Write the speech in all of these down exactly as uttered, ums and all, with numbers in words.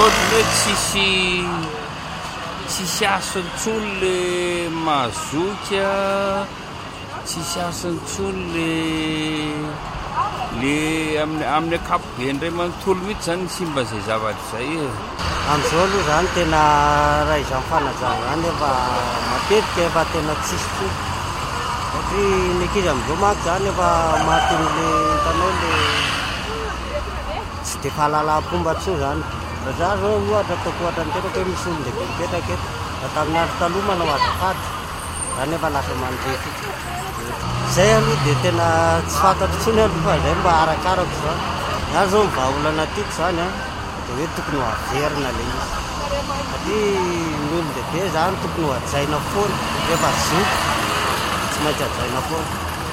ohatry tsisy tsisy asanytsony le mazoka, tsisy asanytsony le le amin'ny amin'ny akapoben ray manontolo mihitsy zany ny simba zay zavatra zay e. Am'izao aloha zany tena raha izany fanajana zany efa matetika efa tena tsisy tsony satria ny ankizy am'izao manko zany efa mahatony le hitanao le tsy de fahalalam-pomba tsoa zany. Fa za zao ohatra ataoko ohatra niteraka hoe misy olon-dehibe mipetraka eto da tamin'ny andro taloha manao azafady zany efa lasa mandrefy. Zay aloha de tena tsy fantatro tsony aloha fa zay mba arakarako zany. Za zao mivaha olana tiako zany a de hoe tokony ho averina le izy satria ny olon-dehibe zany tokony ho hajaina foana rehefa zoky tsy maintsy hajaina foana.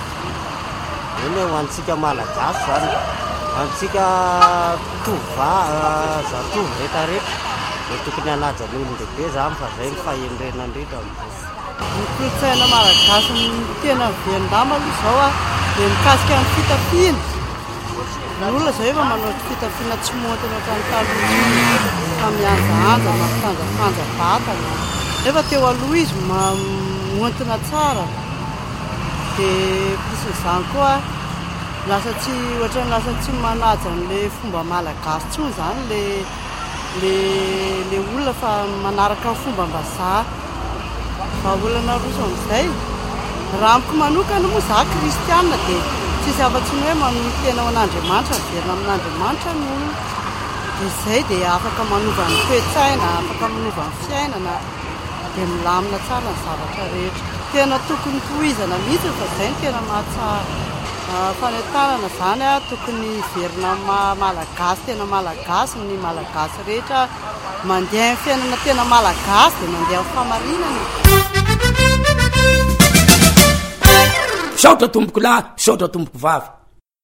Eny ho antsika malagasy zany, antsika tova zatovo rehetrarehetra de tokony hanaja ny olon-dehibe zany fa zay ny fahendrena ndrindra am'izao. Ny kolotsaina malagasy tena velondama aloha zao a de mikasika ny fitafiana. Ny olona zao efa manao fitafiana tsy montana ohatrany taloha famianjaanja mampitanjafanja vatana. Nefa teo aloha izy montina tsara de pis'izany koa lasa tsy ohatrany lasa tsy manaja an'le fomba malagasy tsony zany le le le olona fa manaraka ny fomba mbazaha. Fa olana roso am'izay raha amiko manokana moa za kristiana de tsisy afa-tsy ny hoe manohy tena ao an'Andriamanitra miverina amin'Andriamanitra ny olona de zay de afaka manova ny toe-tsaina, afaka manova ny fiainana de milamina tsara ny zavatra rehetra. Tena tokony tohizana mihitsy fa zay ny tena mahatsara. Fanentanana zany a tokony verina malagasy tena malagasy ny malagasy rehetra mandeha ny fiainana tena malagasy de mandeha ny famarinana. Saotra tomboko lahy, saotra tomboko vavy.